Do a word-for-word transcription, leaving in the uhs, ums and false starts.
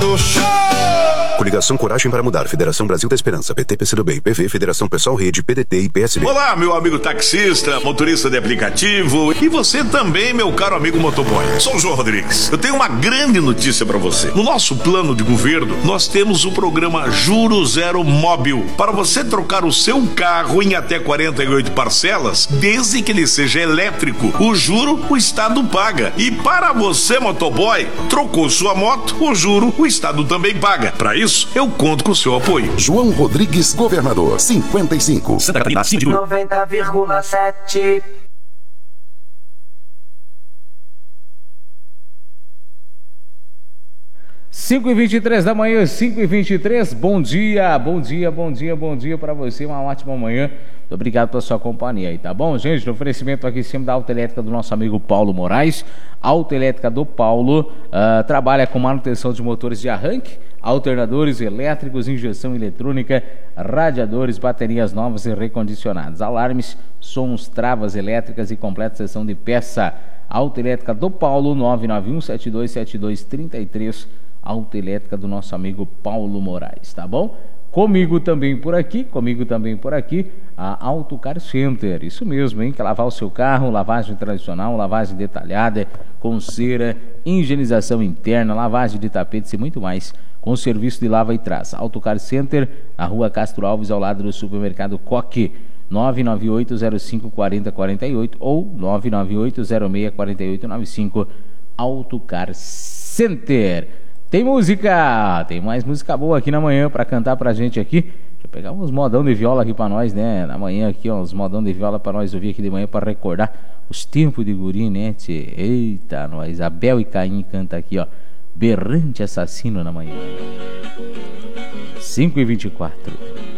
Show! Coligação Coragem para Mudar, Federação Brasil da Esperança, P T, P C do B, I P V, Federação Pessoal Rede, P D T e P S B. Olá, meu amigo taxista, motorista de aplicativo e você também, meu caro amigo motoboy. Sou o João Rodrigues. Eu tenho uma grande notícia para você. No nosso plano de governo, nós temos o programa Juro Zero Móbil para você trocar o seu carro em até quarenta e oito parcelas, desde que ele seja elétrico. O juro, o Estado paga. E para você, motoboy, trocou sua moto, o juro, o Estado também paga. Para isso, eu conto com o seu apoio. João Rodrigues, governador, cinquenta e cinco. Santa Catarina, noventa vírgula sete. cinco e vinte e três da manhã, cinco e vinte e três. Bom dia, bom dia, bom dia, bom dia para você. Uma ótima manhã. Muito obrigado pela sua companhia aí, tá bom, gente? No oferecimento aqui em cima da Autoelétrica do nosso amigo Paulo Moraes. Autoelétrica do Paulo uh, trabalha com manutenção de motores de arranque, alternadores elétricos, injeção eletrônica, radiadores, baterias novas e recondicionadas, alarmes, sons, travas elétricas e completa seção de peça. Autoelétrica do Paulo, nove nove um, sete dois sete dois, três três. Autoelétrica do nosso amigo Paulo Moraes, tá bom? Comigo também por aqui, comigo também por aqui, a Auto Car Center, isso mesmo, hein? Quer lavar o seu carro, lavagem tradicional, lavagem detalhada, com cera, higienização interna, lavagem de tapetes e muito mais, com serviço de lava e traz. Auto Car Center, na rua Castro Alves, ao lado do supermercado Coque, nove nove oito zero cinco quatro zero quatro oito ou nove nove oito zero seis quatro oito nove cinco, Auto Car Center. Tem música, tem mais música boa aqui na manhã pra cantar pra gente aqui. Deixa eu pegar uns modão de viola aqui pra nós, né? Na manhã aqui, ó, uns modão de viola pra nós ouvir aqui de manhã pra recordar os tempos de guri, né, tchê? Eita, nós, Abel e Caim canta aqui, ó, Berrante Assassino na manhã. cinco e vinte e quatro.